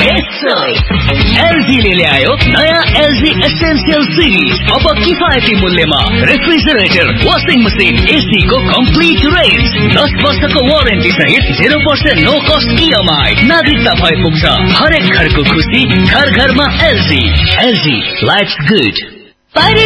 LG ले ल्यायो नयाँ LG Essential Series। अब किफायती मूल्यमा रेफ्रिजरेटर, वाशिङ मसिन, एसी को कम्प्लिट रेन्ज, 10 वर्षको वारेन्टी सहित 0% नो कस्ट EMI। नागरिकता भए पुग्छ हरेक घरको खुसी, घर घरमा LG। LG, life's good।